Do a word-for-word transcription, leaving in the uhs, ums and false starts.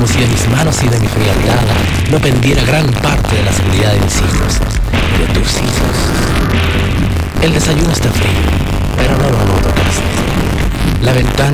como si de mis manos y de mi frialdad no pendiera gran parte de la seguridad de mis hijos, de tus hijos. El desayuno está frío, pero no lo noto casi. La ventana